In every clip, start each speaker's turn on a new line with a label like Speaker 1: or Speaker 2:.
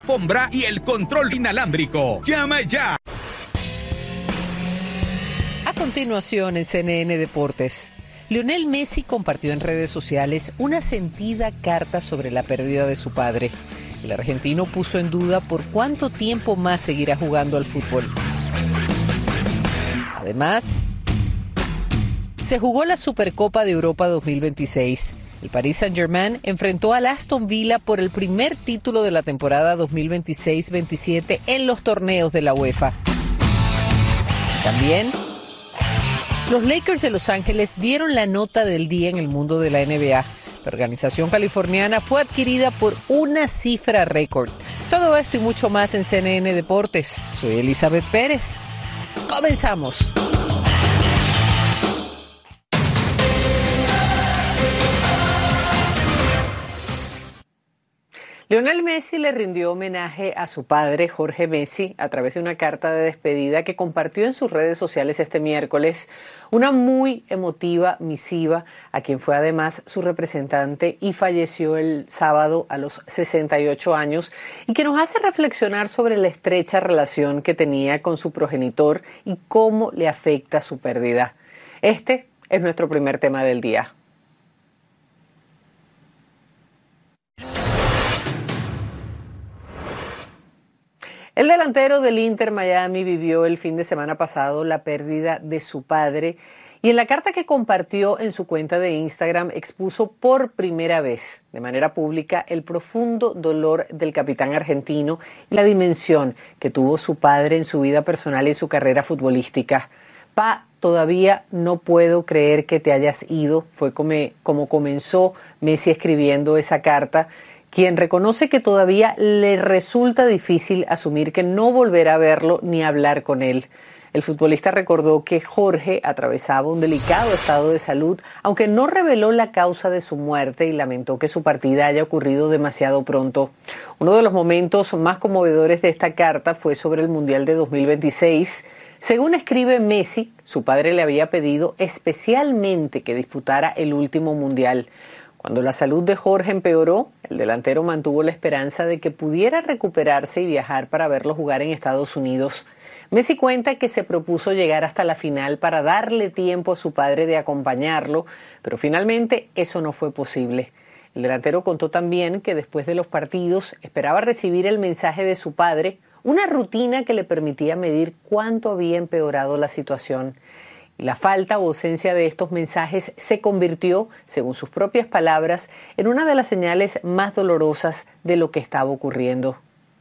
Speaker 1: alfombra y el control inalámbrico. ¡Llama ya!
Speaker 2: A continuación en CNN Deportes, Lionel Messi compartió en redes sociales una sentida carta sobre la pérdida de su padre. El argentino puso en duda por cuánto tiempo más seguirá jugando al fútbol. Además, se jugó la Supercopa de Europa 2026. El Paris Saint-Germain enfrentó al Aston Villa por el primer título de la temporada 2026-27 en los torneos de la UEFA. También, los Lakers de Los Ángeles dieron la nota del día en el mundo de la NBA. La organización californiana fue adquirida por una cifra récord. Todo esto y mucho más en CNN Deportes. Soy Elizabeth Pérez. ¡Comenzamos! Lionel Messi le rindió homenaje a su padre, Jorge Messi, a través de una carta de despedida que compartió en sus redes sociales este miércoles, una muy emotiva misiva a quien fue además su representante y falleció el sábado a los 68 años y que nos hace reflexionar sobre la estrecha relación que tenía con su progenitor y cómo le afecta su pérdida. Este es nuestro primer tema del día. El delantero del Inter Miami vivió el fin de semana pasado la pérdida de su padre y en la carta que compartió en su cuenta de Instagram expuso por primera vez de manera pública el profundo dolor del capitán argentino y la dimensión que tuvo su padre en su vida personal y su carrera futbolística. Pa, todavía no puedo creer que te hayas ido, fue como comenzó Messi escribiendo esa carta, quien reconoce que todavía le resulta difícil asumir que no volverá a verlo ni hablar con él. El futbolista recordó que Jorge atravesaba un delicado estado de salud, aunque no reveló la causa de su muerte y lamentó que su partida haya ocurrido demasiado pronto. Uno de los momentos más conmovedores de esta carta fue sobre el Mundial de 2026. Según escribe Messi, su padre le había pedido especialmente que disputara el último Mundial. Cuando la salud de Jorge empeoró, el delantero mantuvo la esperanza de que pudiera recuperarse y viajar para verlo jugar en Estados Unidos. Messi cuenta que se propuso llegar hasta la final para darle tiempo a su padre de acompañarlo, pero finalmente eso no fue posible. El delantero contó también que después de los partidos esperaba recibir el mensaje de su padre, una rutina que le permitía medir cuánto había empeorado la situación. La falta o ausencia de estos mensajes se convirtió, según sus propias palabras, en una de las señales más dolorosas de lo que estaba ocurriendo.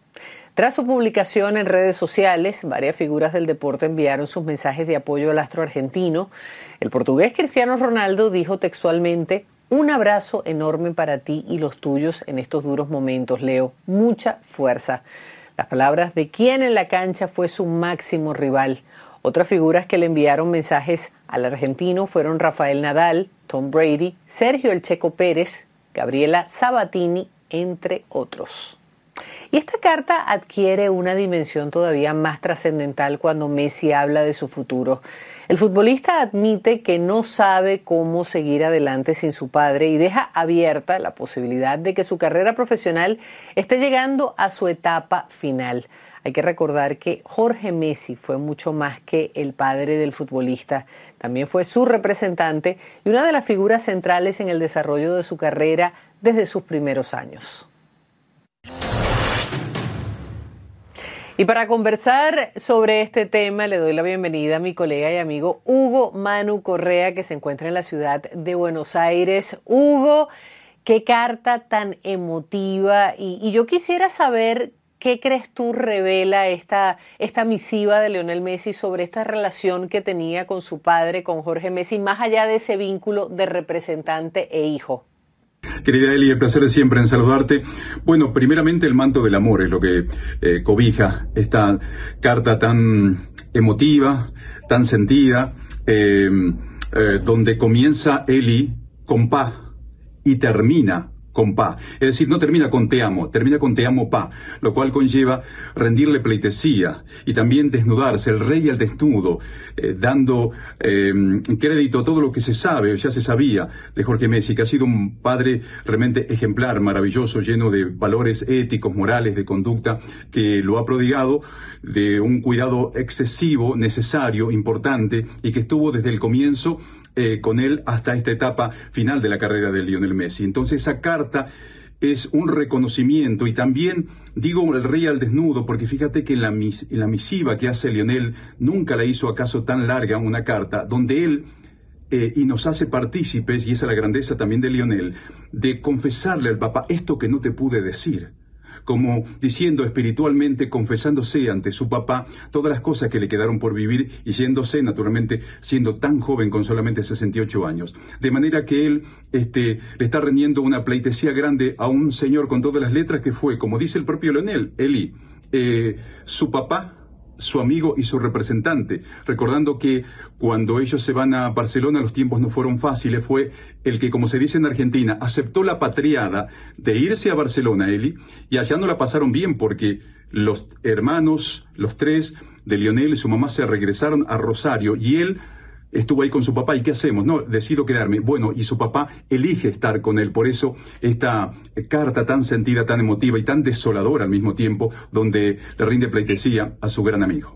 Speaker 2: Tras su publicación en redes sociales, varias figuras del deporte enviaron sus mensajes de apoyo al astro argentino. El portugués Cristiano Ronaldo dijo textualmente: "Un abrazo enorme para ti y los tuyos en estos duros momentos, Leo. Mucha fuerza". Las palabras de quien en la cancha fue su máximo rival. Otras figuras que le enviaron mensajes al argentino fueron Rafael Nadal, Tom Brady, Sergio El Checo Pérez, Gabriela Sabatini, entre otros. Y esta carta adquiere una dimensión todavía más trascendental cuando Messi habla de su futuro. El futbolista admite que no sabe cómo seguir adelante sin su padre y deja abierta la posibilidad de que su carrera profesional esté llegando a su etapa final. Hay que recordar que Jorge Messi fue mucho más que el padre del futbolista. También fue su representante y una de las figuras centrales en el desarrollo de su carrera desde sus primeros años. Y para conversar sobre este tema le doy la bienvenida a mi colega y amigo Hugo Manu Correa, que se encuentra en la ciudad de Buenos Aires. Hugo, qué carta tan emotiva y yo quisiera saber ¿qué crees tú revela esta misiva de Lionel Messi sobre esta relación que tenía con su padre, con Jorge Messi, más allá de ese vínculo de representante e hijo?
Speaker 3: Querida Eli, el placer de siempre en saludarte. Bueno, primeramente el manto del amor es lo que cobija esta carta tan emotiva, tan sentida, donde comienza Eli con Pa y termina con pa. Es decir, no termina con te amo, termina con te amo pa, lo cual conlleva rendirle pleitesía y también desnudarse, el rey al desnudo, dando crédito a todo lo que se sabe o ya se sabía de Jorge Messi, que ha sido un padre realmente ejemplar, maravilloso, lleno de valores éticos, morales, de conducta, que lo ha prodigado de un cuidado excesivo, necesario, importante, y que estuvo desde el comienzo con él hasta esta etapa final de la carrera de Lionel Messi. Entonces esa carta es un reconocimiento, y también digo el rey al desnudo porque fíjate que en la misiva que hace Lionel nunca la hizo acaso tan larga, una carta donde él y nos hace partícipes, y esa es la grandeza también de Lionel, de confesarle al papá esto que no te pude decir, como diciendo espiritualmente, confesándose ante su papá todas las cosas que le quedaron por vivir, y yéndose naturalmente siendo tan joven con solamente 68 años. De manera que él le está rendiendo una pleitesía grande a un señor con todas las letras que fue, como dice el propio Lionel, Eli, su papá, su amigo y su representante, recordando que cuando ellos se van a Barcelona los tiempos no fueron fáciles, fue el que, como se dice en Argentina, aceptó la patriada de irse a Barcelona, Eli, y allá no la pasaron bien porque los hermanos, los tres de Lionel y su mamá se regresaron a Rosario y él estuvo ahí con su papá. ¿Y qué hacemos? No, decido quedarme. Bueno, y su papá elige estar con él. Por eso esta carta tan sentida, tan emotiva y tan desoladora al mismo tiempo, donde le rinde pleitesía a su gran amigo.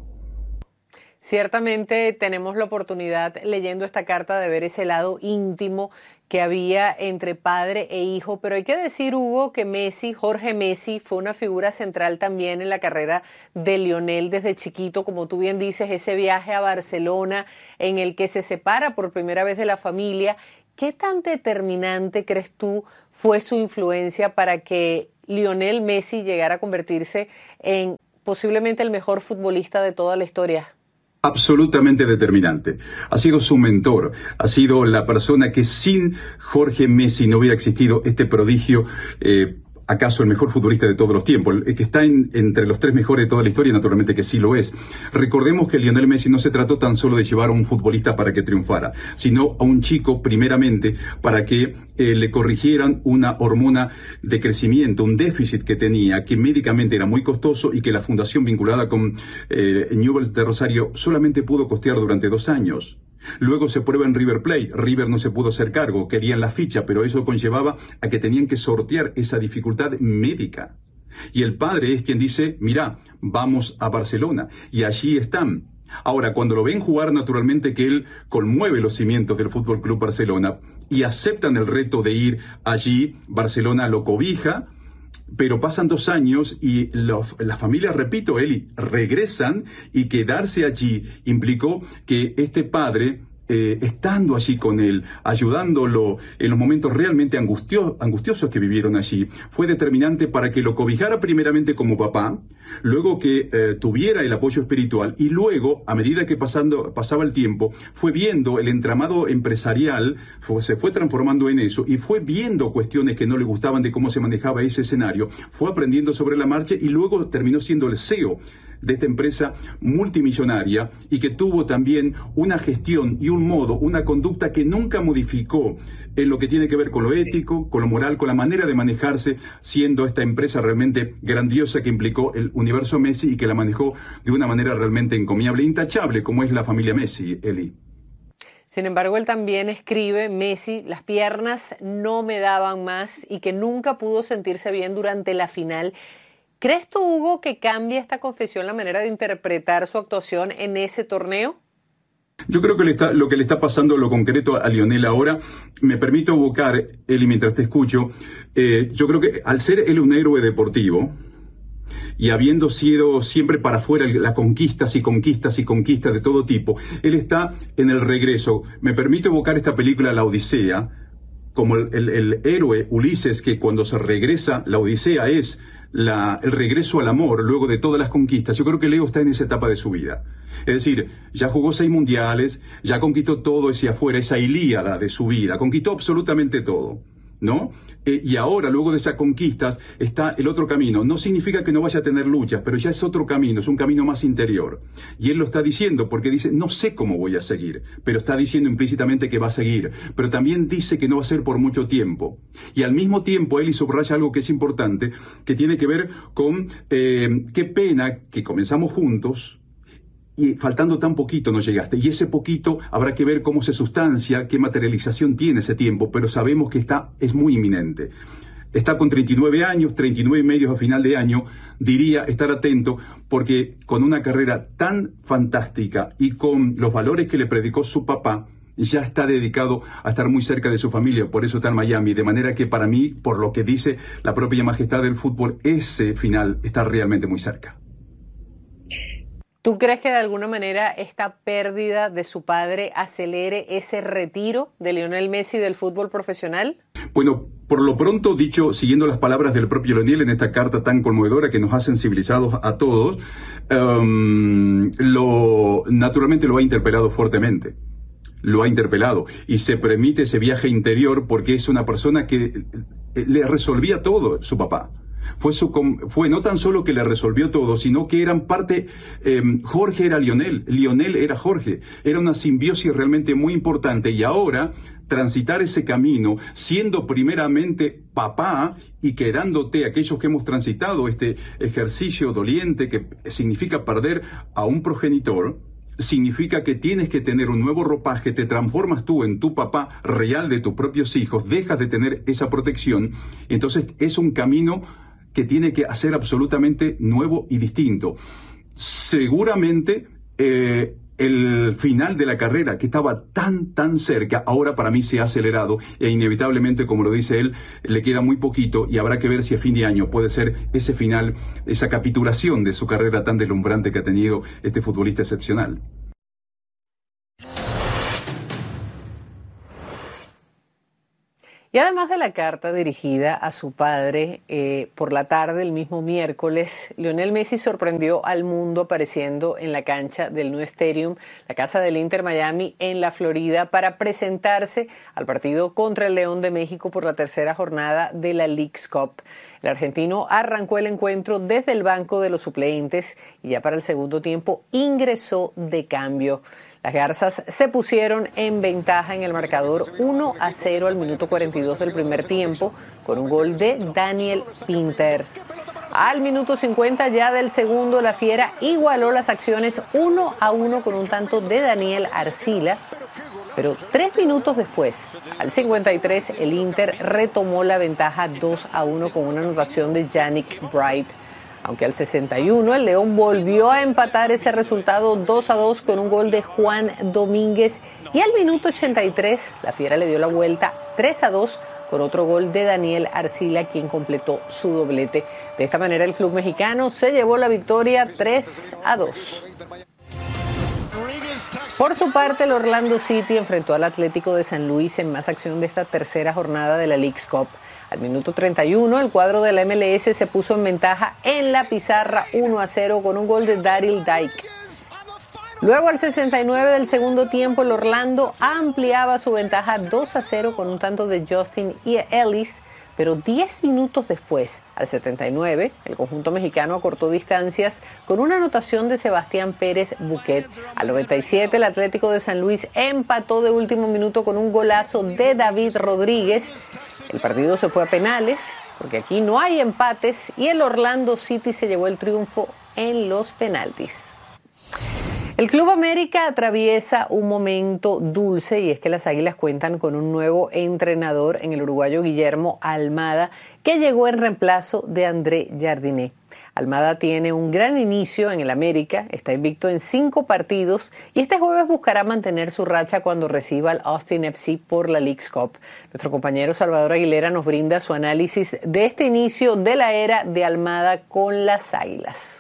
Speaker 2: Ciertamente tenemos la oportunidad, leyendo esta carta, de ver ese lado íntimo que había entre padre e hijo, pero hay que decir, Hugo, que Jorge Messi, fue una figura central también en la carrera de Lionel desde chiquito, como tú bien dices, ese viaje a Barcelona en el que se separa por primera vez de la familia. ¿Qué tan determinante crees tú fue su influencia para que Lionel Messi llegara a convertirse en posiblemente el mejor futbolista de toda la historia?
Speaker 3: Absolutamente determinante. Ha sido su mentor, ha sido la persona que sin Jorge Messi no hubiera existido este prodigio, acaso el mejor futbolista de todos los tiempos, el que está entre los tres mejores de toda la historia, naturalmente que sí lo es. Recordemos que Lionel Messi no se trató tan solo de llevar a un futbolista para que triunfara, sino a un chico primeramente para que le corrigieran una hormona de crecimiento, un déficit que tenía, que médicamente era muy costoso y que la fundación vinculada con Newell's de Rosario solamente pudo costear durante 2 años. Luego se prueba en River Plate. River no se pudo hacer cargo, querían la ficha, pero eso conllevaba a que tenían que sortear esa dificultad médica. Y el padre es quien dice, mira, vamos a Barcelona. Y allí están. Ahora, cuando lo ven jugar, naturalmente que él conmueve los cimientos del Fútbol Club Barcelona y aceptan el reto de ir allí. Barcelona lo cobija. Pero pasan 2 años y las familias, repito, Eli, regresan, y quedarse allí implicó que este padre, estando allí con él, ayudándolo en los momentos realmente angustiosos que vivieron allí, fue determinante para que lo cobijara primeramente como papá, luego que tuviera el apoyo espiritual, y luego, a medida que pasaba el tiempo, fue viendo el entramado empresarial, se fue transformando en eso, y fue viendo cuestiones que no le gustaban de cómo se manejaba ese escenario, fue aprendiendo sobre la marcha, y luego terminó siendo el CEO de esta empresa multimillonaria, y que tuvo también una gestión y un modo, una conducta que nunca modificó en lo que tiene que ver con lo ético, con lo moral, con la manera de manejarse, siendo esta empresa realmente grandiosa que implicó el universo Messi y que la manejó de una manera realmente encomiable, intachable, como es la familia Messi, Eli.
Speaker 2: Sin embargo, él también escribe, Messi, las piernas no me daban más, y que nunca pudo sentirse bien durante la final. ¿Crees tú, Hugo, que cambia esta confesión la manera de interpretar su actuación en ese torneo?
Speaker 3: Yo creo que lo que le está pasando, lo concreto a Lionel ahora, me permito evocar, Eli, mientras te escucho, yo creo que al ser él un héroe deportivo, y habiendo sido siempre para afuera las conquistas y conquistas y conquistas de todo tipo, él está en el regreso. Me permito evocar esta película, La Odisea, como el héroe Ulises, que cuando se regresa, la Odisea es el regreso al amor luego de todas las conquistas. Yo creo que Leo está en esa etapa de su vida. Es decir, ya jugó 6 mundiales, ya conquistó todo ese afuera, esa Ilíada de su vida, conquistó absolutamente todo. ¿no? Y ahora, luego de esas conquistas, está el otro camino. No significa que no vaya a tener luchas, pero ya es otro camino, es un camino más interior. Y él lo está diciendo porque dice, no sé cómo voy a seguir, pero está diciendo implícitamente que va a seguir. Pero también dice que no va a ser por mucho tiempo. Y al mismo tiempo, él subraya algo que es importante, que tiene que ver con qué pena que comenzamos juntos, y faltando tan poquito no llegaste. Y ese poquito habrá que ver cómo se sustancia, qué materialización tiene ese tiempo, pero sabemos que es muy inminente. Está con 39 años, 39 y medio a final de año, diría estar atento, porque con una carrera tan fantástica y con los valores que le predicó su papá, ya está dedicado a estar muy cerca de su familia, por eso está en Miami, de manera que para mí, por lo que dice la propia majestad del fútbol, ese final está realmente muy cerca.
Speaker 2: ¿Tú crees que de alguna manera esta pérdida de su padre acelere ese retiro de Lionel Messi del fútbol profesional?
Speaker 3: Bueno, por lo pronto, dicho, siguiendo las palabras del propio Lionel en esta carta tan conmovedora que nos ha sensibilizado a todos, naturalmente lo ha interpelado fuertemente. Lo ha interpelado y se permite ese viaje interior porque es una persona que le resolvía todo su papá. Fue no tan solo que le resolvió todo, sino que eran parte, Jorge era Lionel, Lionel era Jorge, era una simbiosis realmente muy importante y ahora transitar ese camino siendo primeramente papá y quedándote aquellos que hemos transitado este ejercicio doliente que significa perder a un progenitor, significa que tienes que tener un nuevo ropaje, te transformas tú en tu papá real de tus propios hijos, dejas de tener esa protección, entonces es un camino que tiene que hacer absolutamente nuevo y distinto. Seguramente el final de la carrera, que estaba tan cerca, ahora para mí se ha acelerado e inevitablemente, como lo dice él, le queda muy poquito y habrá que ver si a fin de año puede ser ese final, esa capitulación de su carrera tan deslumbrante que ha tenido este futbolista excepcional.
Speaker 2: Y además de la carta dirigida a su padre, por la tarde el mismo miércoles, Lionel Messi sorprendió al mundo apareciendo en la cancha del New Stadium, la casa del Inter Miami en la Florida, para presentarse al partido contra el León de México por la tercera jornada de la Leagues Cup. El argentino arrancó el encuentro desde el banco de los suplentes y ya para el segundo tiempo ingresó de cambio. Las Garzas se pusieron en ventaja en el marcador 1-0 al minuto 42 del primer tiempo con un gol de Daniel Pinter. Al minuto 50 ya del segundo, la Fiera igualó las acciones 1-1 con un tanto de Daniel Arcila. Pero 3 minutos después, al 53, el Inter retomó la ventaja 2-1 con una anotación de Yannick Bright. Aunque al 61 el León volvió a empatar ese resultado 2-2 con un gol de Juan Domínguez y al minuto 83 la Fiera le dio la vuelta 3-2 con otro gol de Daniel Arcila, quien completó su doblete. De esta manera el club mexicano se llevó la victoria 3-2. Por su parte, el Orlando City enfrentó al Atlético de San Luis en más acción de esta tercera jornada de la Leagues Cup. Al minuto 31, el cuadro de la MLS se puso en ventaja en la pizarra 1-0 con un gol de Daryl Dike. Luego, al 69 del segundo tiempo, el Orlando ampliaba su ventaja 2-0 con un tanto de Justin y Ellis. Pero 10 minutos después, al 79, el conjunto mexicano acortó distancias con una anotación de Sebastián Pérez Buquet. Al 97, el Atlético de San Luis empató de último minuto con un golazo de David Rodríguez. El partido se fue a penales, porque aquí no hay empates, y el Orlando City se llevó el triunfo en los penaltis. El Club América atraviesa un momento dulce y es que las Águilas cuentan con un nuevo entrenador en el uruguayo Guillermo Almada, que llegó en reemplazo de André Jardiné. Almada tiene un gran inicio en el América, está invicto en 5 partidos y este jueves buscará mantener su racha cuando reciba al Austin FC por la Leagues Cup. Nuestro compañero Salvador Aguilera nos brinda su análisis de este inicio de la era de Almada con las Águilas.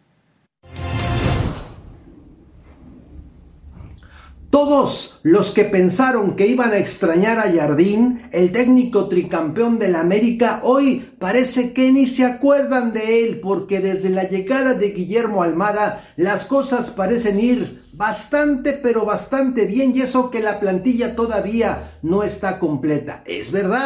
Speaker 4: Todos los que pensaron que iban a extrañar a Jardín, el técnico tricampeón del América, hoy parece que ni se acuerdan de él, porque desde la llegada de Guillermo Almada las cosas parecen ir bastante, pero bastante bien, y eso que la plantilla todavía no está completa. Es verdad,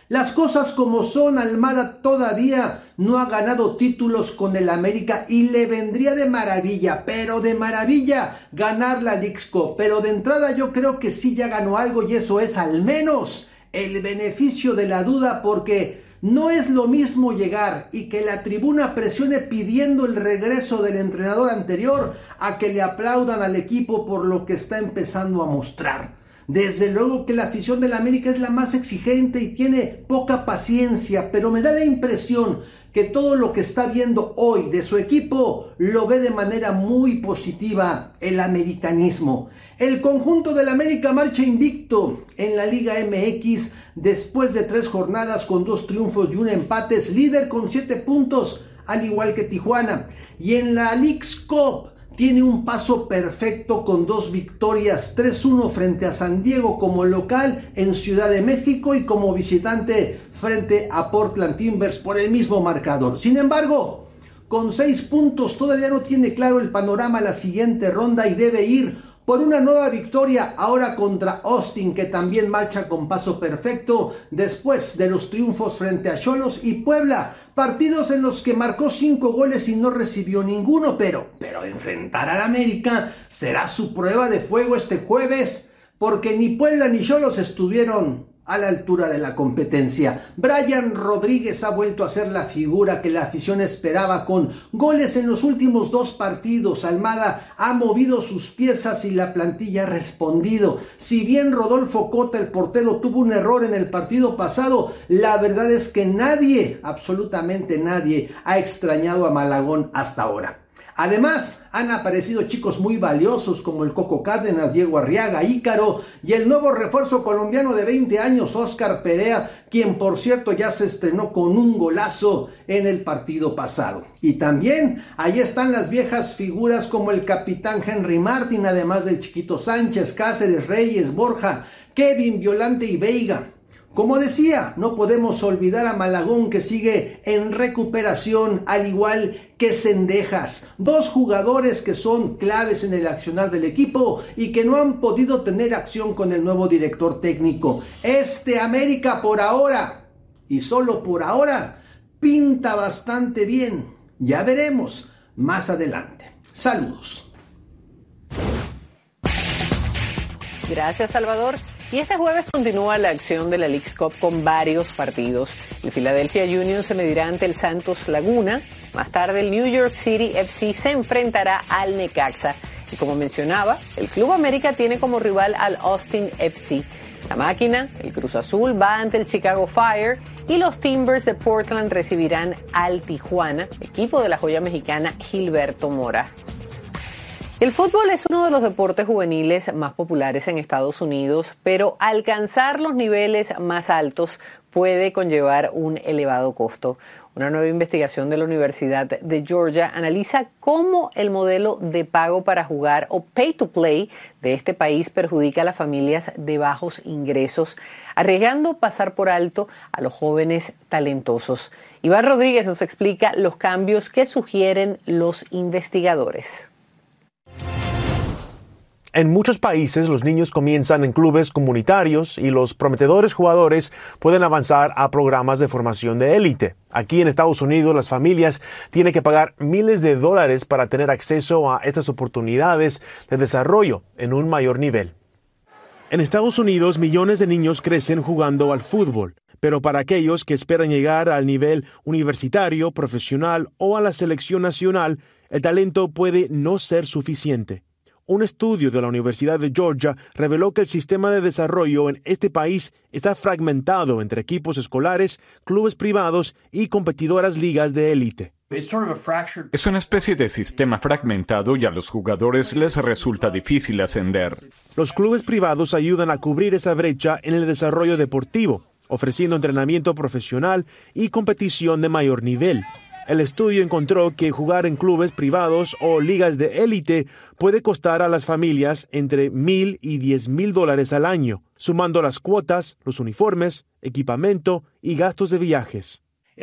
Speaker 4: Las cosas como son, Almada todavía no ha ganado títulos con el América y le vendría de maravilla, pero de maravilla, ganar la Leagues Cup. Pero de entrada yo creo que sí ya ganó algo y eso es al menos el beneficio de la duda, porque no es lo mismo llegar y que la tribuna presione pidiendo el regreso del entrenador anterior a que le aplaudan al equipo por lo que está empezando a mostrar. Desde luego que la afición del América es la más exigente y tiene poca paciencia, pero me da la impresión que todo lo que está viendo hoy de su equipo lo ve de manera muy positiva el americanismo. El conjunto del América marcha invicto en la Liga MX después de 3 jornadas con 2 triunfos y 1 empate, es líder con 7 puntos, al igual que Tijuana. Y en la Leagues Cup tiene un paso perfecto con 2 victorias, 3-1 frente a San Diego como local en Ciudad de México y como visitante frente a Portland Timbers por el mismo marcador. Sin embargo, con 6 puntos todavía no tiene claro el panorama a la siguiente ronda y debe ir por una nueva victoria ahora contra Austin, que también marcha con paso perfecto después de los triunfos frente a Xolos y Puebla, partidos en los que marcó 5 goles y no recibió ninguno, pero enfrentar al América será su prueba de fuego este jueves, porque ni Puebla ni Xolos estuvieron a la altura de la competencia. Brian Rodríguez ha vuelto a ser la figura que la afición esperaba con goles en los últimos 2 partidos. Almada ha movido sus piezas y la plantilla ha respondido. Si bien Rodolfo Cota, el portero, tuvo un error en el partido pasado, la verdad es que nadie, absolutamente nadie, ha extrañado a Malagón hasta ahora. Además, han aparecido chicos muy valiosos como el Coco Cárdenas, Diego Arriaga, Ícaro y el nuevo refuerzo colombiano de 20 años, Oscar Perea, quien por cierto ya se estrenó con un golazo en el partido pasado. Y también ahí están las viejas figuras como el capitán Henry Martin, además del Chiquito Sánchez, Cáceres, Reyes, Borja, Kevin, Violante y Veiga. Como decía, no podemos olvidar a Malagón, que sigue en recuperación, al igual que Cendejas, 2 jugadores que son claves en el accionar del equipo y que no han podido tener acción con el nuevo director técnico. Este América por ahora, y solo por ahora, pinta bastante bien. Ya veremos más adelante. Saludos.
Speaker 2: Gracias, Salvador. Y este jueves continúa la acción de la Leagues Cup con varios partidos. El Philadelphia Union se medirá ante el Santos Laguna. Más tarde el New York City FC se enfrentará al Necaxa. Y como mencionaba, el Club América tiene como rival al Austin FC. La Máquina, el Cruz Azul, va ante el Chicago Fire y los Timbers de Portland recibirán al Tijuana, equipo de la joya mexicana Gilberto Mora. El fútbol es uno de los deportes juveniles más populares en Estados Unidos, pero alcanzar los niveles más altos puede conllevar un elevado costo. Una nueva investigación de la Universidad de Georgia analiza cómo el modelo de pago para jugar o pay to play de este país perjudica a las familias de bajos ingresos, arriesgando pasar por alto a los jóvenes talentosos. Iván Rodríguez nos explica los cambios que sugieren los investigadores.
Speaker 5: En muchos países, los niños comienzan en clubes comunitarios y los prometedores jugadores pueden avanzar a programas de formación de élite. Aquí en Estados Unidos, las familias tienen que pagar miles de dólares para tener acceso a estas oportunidades de desarrollo en un mayor nivel. En Estados Unidos, millones de niños crecen jugando al fútbol, pero para aquellos que esperan llegar al nivel universitario, profesional o a la selección nacional, el talento puede no ser suficiente. Un estudio de la Universidad de Georgia reveló que el sistema de desarrollo en este país está fragmentado entre equipos escolares, clubes privados y competidoras ligas de élite.
Speaker 6: Es una especie de sistema fragmentado y a los jugadores les resulta difícil ascender.
Speaker 5: Los clubes privados ayudan a cubrir esa brecha en el desarrollo deportivo, ofreciendo entrenamiento profesional y competición de mayor nivel. El estudio encontró que jugar en clubes privados o ligas de élite puede costar a las familias entre $1,000 y $10,000 al año, sumando las cuotas, los uniformes, equipamiento y gastos de viajes.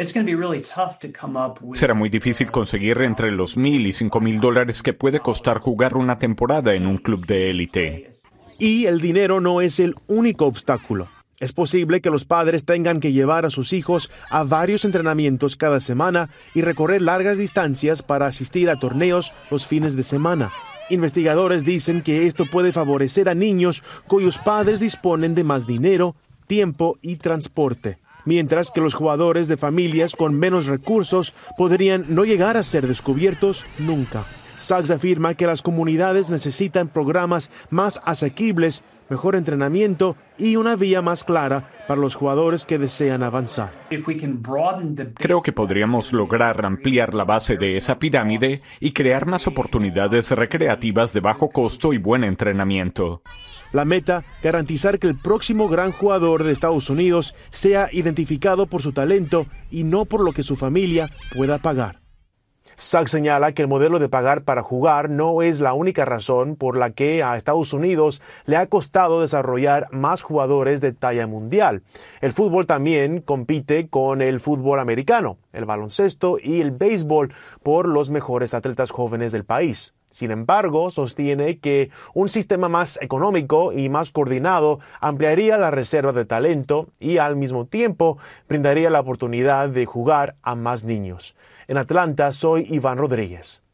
Speaker 6: Será muy difícil conseguir entre los $1,000 y $5,000 que puede costar jugar una temporada en un club de élite.
Speaker 5: Y el dinero no es el único obstáculo. Es posible que los padres tengan que llevar a sus hijos a varios entrenamientos cada semana y recorrer largas distancias para asistir a torneos los fines de semana. Investigadores dicen que esto puede favorecer a niños cuyos padres disponen de más dinero, tiempo y transporte, mientras que los jugadores de familias con menos recursos podrían no llegar a ser descubiertos nunca. Sachs afirma que las comunidades necesitan programas más asequibles, mejor entrenamiento y una vía más clara para los jugadores que desean avanzar.
Speaker 6: Creo que podríamos lograr ampliar la base de esa pirámide y crear más oportunidades recreativas de bajo costo y buen entrenamiento.
Speaker 5: La meta, garantizar que el próximo gran jugador de Estados Unidos sea identificado por su talento y no por lo que su familia pueda pagar. Sachs señala que el modelo de pagar para jugar no es la única razón por la que a Estados Unidos le ha costado desarrollar más jugadores de talla mundial. El fútbol también compite con el fútbol americano, el baloncesto y el béisbol por los mejores atletas jóvenes del país. Sin embargo, sostiene que un sistema más económico y más coordinado ampliaría la reserva de talento y al mismo tiempo brindaría la oportunidad de jugar a más niños. En Atlanta, soy Iván Rodríguez.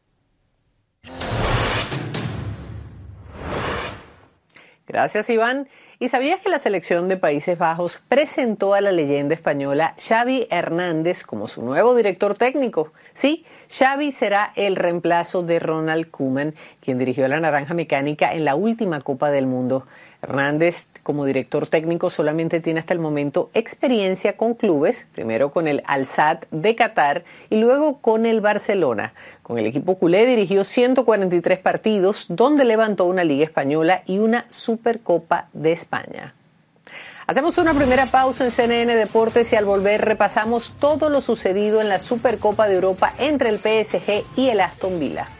Speaker 2: Gracias, Iván. ¿Y sabías que la selección de Países Bajos presentó a la leyenda española Xavi Hernández como su nuevo director técnico? Sí, Xavi será el reemplazo de Ronald Koeman, quien dirigió a la Naranja Mecánica en la última Copa del Mundo. Hernández, como director técnico, solamente tiene hasta el momento experiencia con clubes, primero con el Al-Sadd de Qatar y luego con el Barcelona. Con el equipo culé dirigió 143 partidos, donde levantó una Liga Española y una Supercopa de España. Hacemos una primera pausa en CNN Deportes y al volver repasamos todo lo sucedido en la Supercopa de Europa entre el PSG y el Aston Villa.